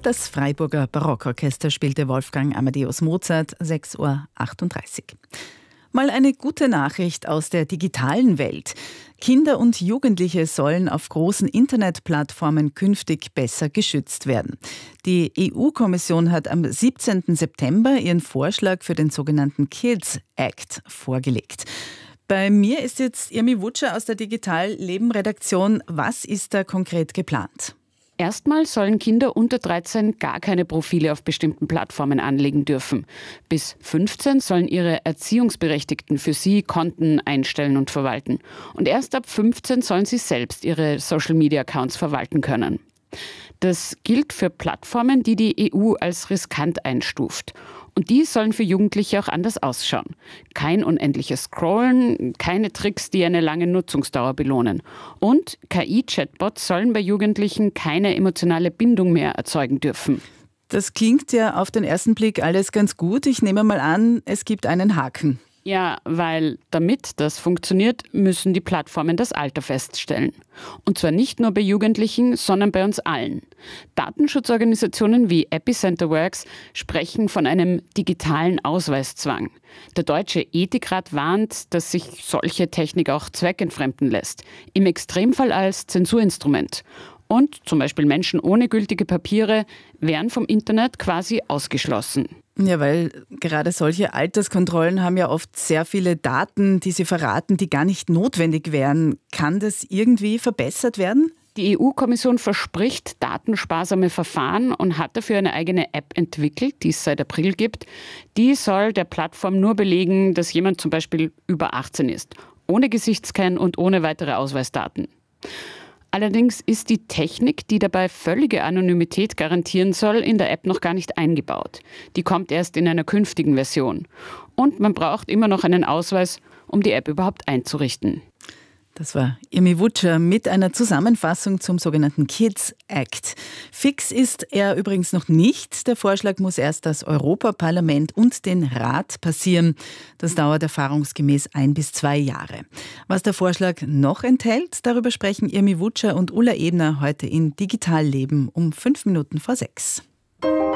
Das Freiburger Barockorchester spielte Wolfgang Amadeus Mozart, 6:38 Uhr. Mal eine gute Nachricht aus der digitalen Welt. Kinder und Jugendliche sollen auf großen Internetplattformen künftig besser geschützt werden. Die EU-Kommission hat am 17. September ihren Vorschlag für den sogenannten Kids Act vorgelegt. Bei mir ist jetzt Irmi Wutscher aus der Digital-Leben-Redaktion. Was ist da konkret geplant? Erstmal sollen Kinder unter 13 gar keine Profile auf bestimmten Plattformen anlegen dürfen. Bis 15 sollen ihre Erziehungsberechtigten für sie Konten einstellen und verwalten. Und erst ab 15 sollen sie selbst ihre Social-Media-Accounts verwalten können. Das gilt für Plattformen, die die EU als riskant einstuft. Und die sollen für Jugendliche auch anders ausschauen. Kein unendliches Scrollen, keine Tricks, die eine lange Nutzungsdauer belohnen. Und KI-Chatbots sollen bei Jugendlichen keine emotionale Bindung mehr erzeugen dürfen. Das klingt ja auf den ersten Blick alles ganz gut. Ich nehme mal an, es gibt einen Haken. Ja, weil damit das funktioniert, müssen die Plattformen das Alter feststellen. Und zwar nicht nur bei Jugendlichen, sondern bei uns allen. Datenschutzorganisationen wie Epicenter Works sprechen von einem digitalen Ausweiszwang. Der Deutsche Ethikrat warnt, dass sich solche Technik auch zweckentfremden lässt. Im Extremfall als Zensurinstrument. Und zum Beispiel Menschen ohne gültige Papiere wären vom Internet quasi ausgeschlossen. Ja, weil gerade solche Alterskontrollen haben ja oft sehr viele Daten, die sie verraten, die gar nicht notwendig wären. Kann das irgendwie verbessert werden? Die EU-Kommission verspricht datensparsame Verfahren und hat dafür eine eigene App entwickelt, die es seit April gibt. Die soll der Plattform nur belegen, dass jemand zum Beispiel über 18 ist, ohne Gesichtsscan und ohne weitere Ausweisdaten. Allerdings ist die Technik, die dabei völlige Anonymität garantieren soll, in der App noch gar nicht eingebaut. Die kommt erst in einer künftigen Version. Und man braucht immer noch einen Ausweis, um die App überhaupt einzurichten. Das war Irmi Wutscher mit einer Zusammenfassung zum sogenannten Kids Act. Fix ist er übrigens noch nicht. Der Vorschlag muss erst das Europaparlament und den Rat passieren. Das dauert erfahrungsgemäß 1 bis 2 Jahre. Was der Vorschlag noch enthält, darüber sprechen Irmi Wutscher und Ulla Ebner heute in Digital Leben um 5 Minuten vor 6.